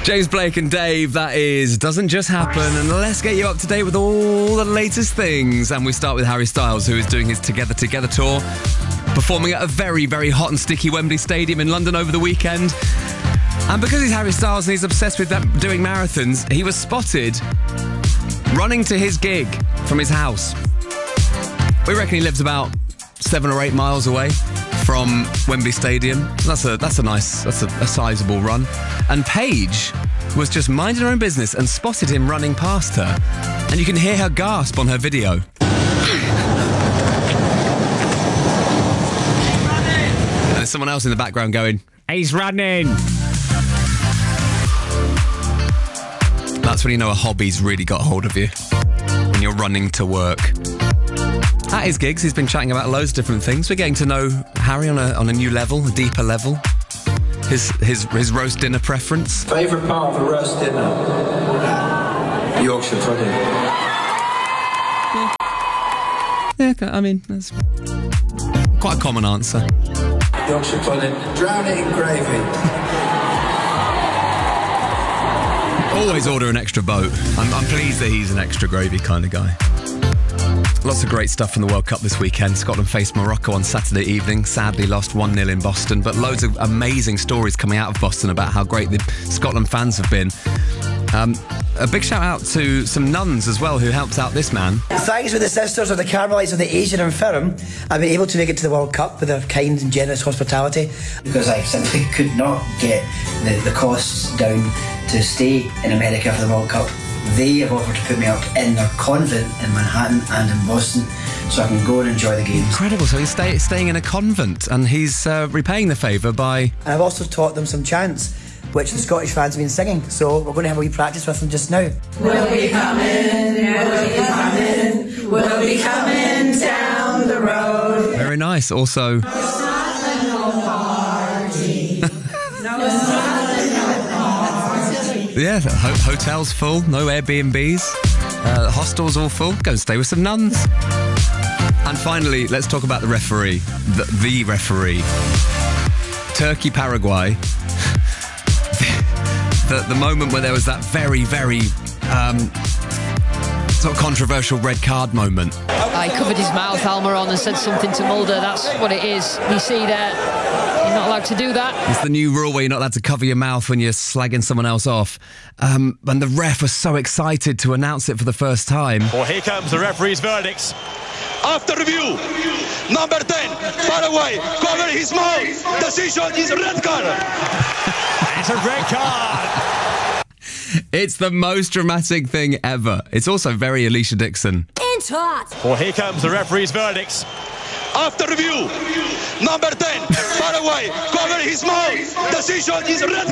James Blake and Dave, that is Doesn't Just Happen. And let's get you up to date with all the latest things. And we start with Harry Styles, who is doing his Together Together tour, performing at a very, very hot and sticky Wembley Stadium in London over the weekend. And because he's Harry Styles and he's obsessed with doing marathons, he was spotted running to his gig from his house. We reckon he lives about 7 or 8 miles away from Wembley Stadium. That's a sizable run. And Paige was just minding her own business and spotted him running past her. And you can hear her gasp on her video. And there's someone else in the background going, "He's running." That's when you know a hobby's really got hold of you. When you're running to work. At his gigs, he's been chatting about loads of different things. We're getting to know Harry on a new level, a deeper level. His roast dinner preference. Favourite part of a roast dinner? Yorkshire pudding. Yeah, I mean, that's quite a common answer. Yorkshire pudding. Drown it in gravy. Always order an extra boat. I'm pleased that he's an extra gravy kind of guy. Lots of great stuff from the World Cup this weekend. Scotland faced Morocco on Saturday evening. Sadly lost 1-0 in Boston, but loads of amazing stories coming out of Boston about how great the Scotland fans have been. A big shout out to some nuns as well who helped out this man. Thanks to the Sisters of the Carmelites of the Asian Infirm, I've been able to make it to the World Cup with their kind and generous hospitality. Because I simply could not get the costs down to stay in America for the World Cup. They have offered to put me up in their convent in Manhattan and in Boston so I can go and enjoy the games. Incredible. So he's staying in a convent and he's repaying the favour by... And I've also taught them some chants, which the Scottish fans have been singing. So we're going to have a wee practice with them just now. We'll be coming, we'll be coming, we'll be coming down the road. Very nice. Also... Yeah, hotels full, no Airbnbs, hostels all full. Go and stay with some nuns. And finally, let's talk about the referee, the referee. Turkey, Paraguay. The moment where there was that very, very sort of controversial red card moment. He covered his mouth, Almiron, and said something to Mulder. That's what it is. You see there, you're not allowed to do that. It's the new rule where you're not allowed to cover your mouth when you're slagging someone else off. And the ref was so excited to announce it for the first time. Well, here comes the referee's verdicts. After review, number 10, Paraguay, cover his mouth. Decision is red card. It's a red card. It's the most dramatic thing ever. It's also very Alicia Dixon. It's hot. Well, here comes the referee's verdicts. After review, number 10, Paraguay, cover his mouth. Decision is red card.